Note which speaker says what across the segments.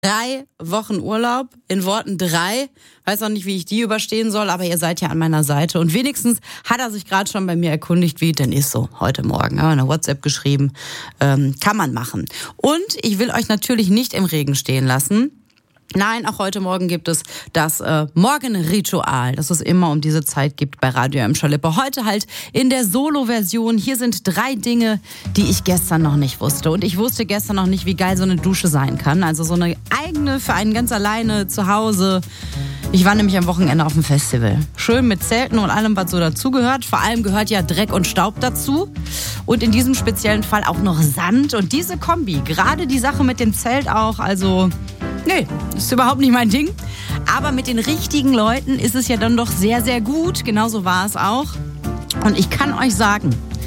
Speaker 1: 3 Wochen Urlaub, in Worten 3. Weiß auch nicht, wie ich die überstehen soll, aber ihr seid ja an meiner Seite. Und wenigstens hat er sich gerade schon bei mir erkundigt, wie denn ist so heute Morgen. Ja, eine WhatsApp geschrieben, kann man machen. Und ich will euch natürlich nicht im Regen stehen lassen. Nein, auch heute Morgen gibt es das Morgenritual, das es immer um diese Zeit gibt bei Radio Emscher Lippe. Heute halt in der Solo-Version. Hier sind 3 Dinge, die ich gestern noch nicht wusste. Und ich wusste gestern noch nicht, wie geil so eine Dusche sein kann. Also so eine eigene für einen ganz alleine zu Hause. Ich war nämlich am Wochenende auf dem Festival. Schön mit Zelten und allem, was so dazugehört. Vor allem gehört ja Dreck und Staub dazu. Und in diesem speziellen Fall auch noch Sand. Und diese Kombi, gerade die Sache mit dem Zelt auch, also... Nee, ist überhaupt nicht mein Ding. Aber mit den richtigen Leuten ist es ja dann doch sehr, sehr gut. Genauso war es auch. Und ich kann euch sagen,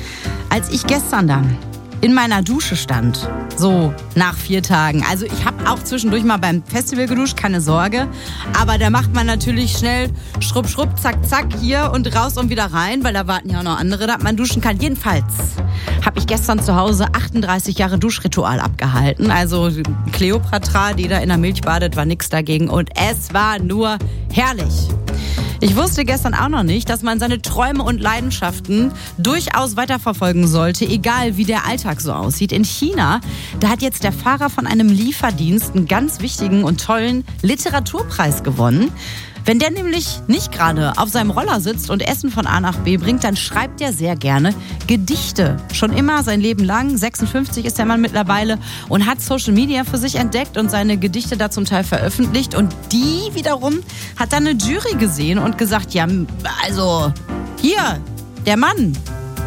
Speaker 1: als ich gestern dann in meiner Dusche stand, so nach 4 Tagen. Also ich habe auch zwischendurch mal beim Festival geduscht, keine Sorge. Aber da macht man natürlich schnell schrupp, schrupp, zack, zack, hier und raus und wieder rein, weil da warten ja auch noch andere, dass man duschen kann. Jedenfalls habe ich gestern zu Hause 38 Jahre Duschritual abgehalten. Also Kleopatra, die da in der Milch badet, war nichts dagegen. Und es war nur herrlich. Ich wusste gestern auch noch nicht, dass man seine Träume und Leidenschaften durchaus weiterverfolgen sollte, egal wie der Alltag so aussieht. In China, da hat jetzt der Fahrer von einem Lieferdienst einen ganz wichtigen und tollen Literaturpreis gewonnen. Wenn der nämlich nicht gerade auf seinem Roller sitzt und Essen von A nach B bringt, dann schreibt er sehr gerne Gedichte. Schon immer, sein Leben lang, 56 ist der Mann mittlerweile und hat Social Media für sich entdeckt und seine Gedichte da zum Teil veröffentlicht. Und die wiederum hat dann eine Jury gesehen und gesagt, ja, also hier, der Mann,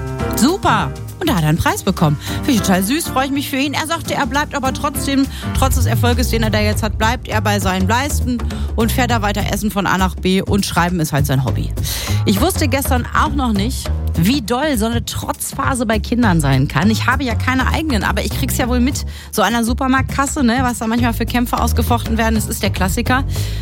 Speaker 1: super. Und da hat er einen Preis bekommen. Finde ich total süß, freue ich mich für ihn. Er sagte, er bleibt aber trotzdem, trotz des Erfolges, den er da jetzt hat, bleibt er bei seinen Leisten und fährt da weiter Essen von A nach B und Schreiben ist halt sein Hobby. Ich wusste gestern auch noch nicht, wie doll so eine Trotzphase bei Kindern sein kann. Ich habe ja keine eigenen, aber ich krieg's ja wohl mit, so an der Supermarktkasse, ne, was da manchmal für Kämpfe ausgefochten werden, das ist der Klassiker.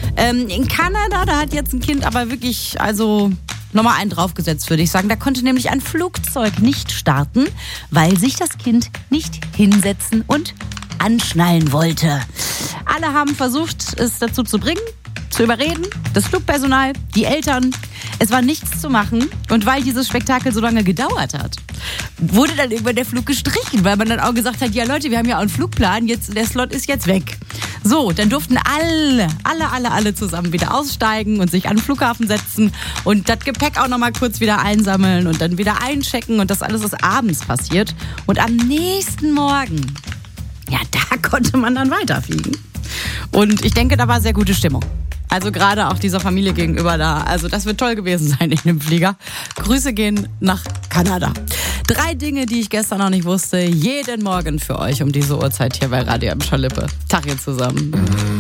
Speaker 1: In Kanada, da hat jetzt ein Kind aber wirklich, also... nochmal einen draufgesetzt, würde ich sagen. Da konnte nämlich ein Flugzeug nicht starten, weil sich das Kind nicht hinsetzen und anschnallen wollte. Alle haben versucht, es dazu zu bringen, zu überreden. Das Flugpersonal, die Eltern. Es war nichts zu machen. Und weil dieses Spektakel so lange gedauert hat, wurde dann irgendwann der Flug gestrichen, weil man dann auch gesagt hat, ja Leute, wir haben ja auch einen Flugplan, jetzt, der Slot ist jetzt weg. So, dann durften alle zusammen wieder aussteigen und sich an den Flughafen setzen und das Gepäck auch nochmal kurz wieder einsammeln und dann wieder einchecken und das alles ist abends passiert. Und am nächsten Morgen, ja, da konnte man dann weiterfliegen. Und ich denke, da war sehr gute Stimmung. Also gerade auch dieser Familie gegenüber da. Also das wird toll gewesen sein in dem Flieger. Grüße gehen nach Kanada. 3 Dinge, die ich gestern noch nicht wusste. Jeden Morgen für euch um diese Uhrzeit hier bei Radio Emscher Lippe. Tag ihr zusammen.